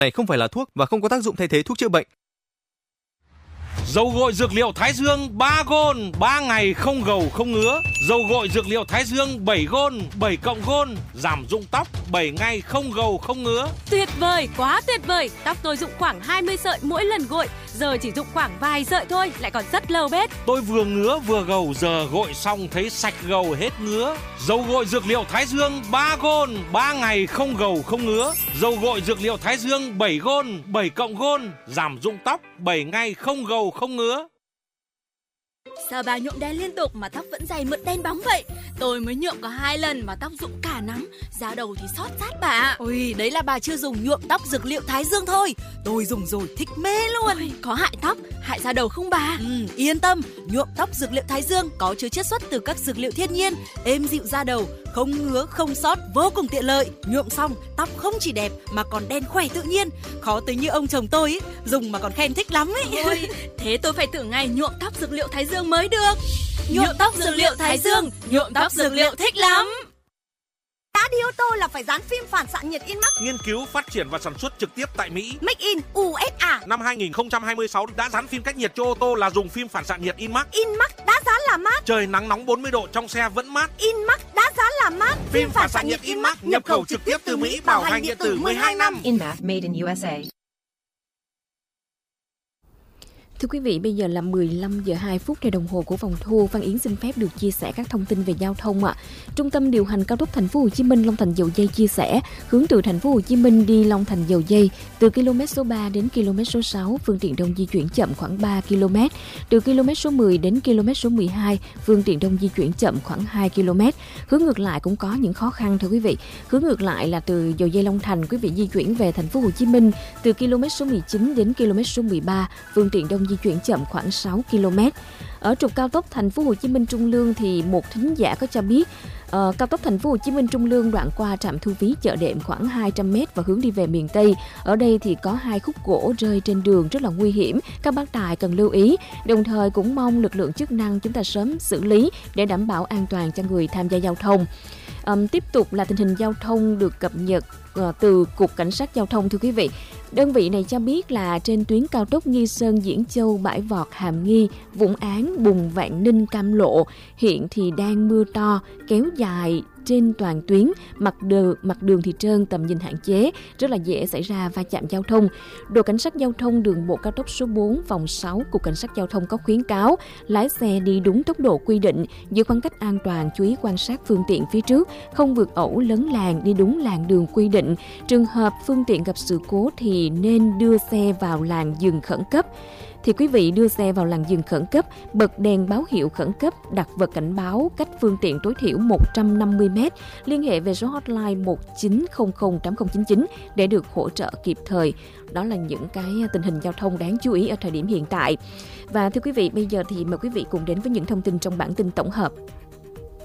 Này không phải là thuốc và không có tác dụng thay thế thuốc chữa bệnh. Dầu gội dược liệu Thái Dương 3 gôn, 3 ngày không gầu không ngứa. Dầu gội dược liệu Thái Dương 7 gôn, 7 cộng gôn, giảm rụng tóc 7 ngày không gầu không ngứa. Tuyệt vời, quá tuyệt vời. Tóc tôi rụng khoảng 20 sợi mỗi lần gội, giờ chỉ rụng khoảng vài sợi thôi, lại còn rất lâu bết. Tôi vừa ngứa vừa gầu, giờ gội xong thấy sạch gầu hết ngứa. Dầu gội dược liệu Thái Dương 3 gôn, 3 ngày không gầu không ngứa. Dầu gội dược liệu Thái Dương 7 gôn, 7 cộng gôn, giảm rụng tóc 7 ngày không gầu không ngứa. Sao bà nhuộm đen liên tục mà tóc vẫn dày mượt đen bóng vậy? Tôi mới nhuộm có 2 lần mà tóc rụng cả nắm, da đầu thì xót rát bà. Ôi, đấy là bà chưa dùng nhuộm tóc dược liệu Thái Dương thôi. Tôi dùng rồi thích mê luôn. Ôi, có hại tóc, hại da đầu không bà? Yên tâm, nhuộm tóc dược liệu Thái Dương có chứa chiết xuất từ các dược liệu thiên nhiên, êm dịu da đầu, không ngứa, không xót, vô cùng tiện lợi. Nhuộm xong, tóc không chỉ đẹp mà còn đen khỏe tự nhiên. Khó tính như ông chồng tôi ấy, dùng mà còn khen thích lắm ấy. Ôi, thế tôi phải thử ngay nhuộm tóc dược liệu Thái Dương mới được. Nhuộm tóc dược liệu Thái Dương, nhuộm tóc dược liệu thích lắm. Đã đi ô tô là phải dán phim phản xạ nhiệt InMax. Nghiên cứu, phát triển và sản xuất trực tiếp tại Mỹ. Make in USA. Năm 2026 đã dán phim cách nhiệt cho ô tô là dùng phim phản xạ nhiệt InMax. InMax đã dán là mát. Trời nắng nóng 40 độ trong xe vẫn mát. InMax đã dán là mát. Phim phản xạ nhiệt InMax nhập khẩu trực tiếp từ Mỹ, bảo hành điện tử 12 năm. InMax made in USA. Thưa quý vị, bây giờ là 15 giờ 2 phút theo đồng hồ của vòng thu. Văn Yến xin phép được chia sẻ các thông tin về giao thông ạ. Trung tâm điều hành cao tốc Thành phố Hồ Chí Minh Long Thành Dầu Giây chia sẻ, hướng từ Thành phố Hồ Chí Minh đi Long Thành Dầu Giây từ km số 3 đến km số 6, phương tiện đông di chuyển chậm khoảng 3 km. Từ km số 10 đến km số 12, phương tiện đông di chuyển chậm khoảng 2 km. Hướng ngược lại cũng có những khó khăn thưa quý vị. Hướng ngược lại là từ Dầu Giây Long Thành, quý vị di chuyển về Thành phố Hồ Chí Minh từ km số 19 đến km số 13, phương tiện đông di chuyển chậm khoảng 6 km. Ở trục cao tốc Thành phố Hồ Chí Minh Trung Lương thì một thính giả có cho biết cao tốc Thành phố Hồ Chí Minh Trung Lương đoạn qua trạm thu phí chợ đệm khoảng 200 m và hướng đi về miền Tây. Ở đây thì có 2 khúc gỗ rơi trên đường rất là nguy hiểm, các bác tài cần lưu ý. Đồng thời cũng mong lực lượng chức năng chúng ta sớm xử lý để đảm bảo an toàn cho người tham gia giao thông. Tiếp tục là tình hình giao thông được cập nhật từ Cục Cảnh sát Giao thông thưa quý vị. Đơn vị này cho biết là trên tuyến cao tốc Nghi Sơn, Diễn Châu, Bãi Vọt, Hàm Nghi, Vũng Áng, Bùng, Vạn Ninh, Cam Lộ hiện thì đang mưa to kéo dài trên toàn tuyến, mặt đường thì trơn, tầm nhìn hạn chế, rất là dễ xảy ra va chạm giao thông. Đội Cảnh sát Giao thông đường bộ cao tốc số 4 vòng 6 Cục Cảnh sát Giao thông có khuyến cáo lái xe đi đúng tốc độ quy định, giữ khoảng cách an toàn, chú ý quan sát phương tiện phía trước, không vượt ẩu lấn làn, đi đúng làn đường quy định. Trường hợp phương tiện gặp sự cố thì nên đưa xe vào làn dừng khẩn cấp. Thì quý vị đưa xe vào làn dừng khẩn cấp, bật đèn báo hiệu khẩn cấp, đặt vật cảnh báo cách phương tiện tối thiểu 150 m, liên hệ về số hotline 19008099 để được hỗ trợ kịp thời. Đó là những cái tình hình giao thông đáng chú ý ở thời điểm hiện tại. Và thưa quý vị, bây giờ thì mời quý vị cùng đến với những thông tin trong bản tin tổng hợp.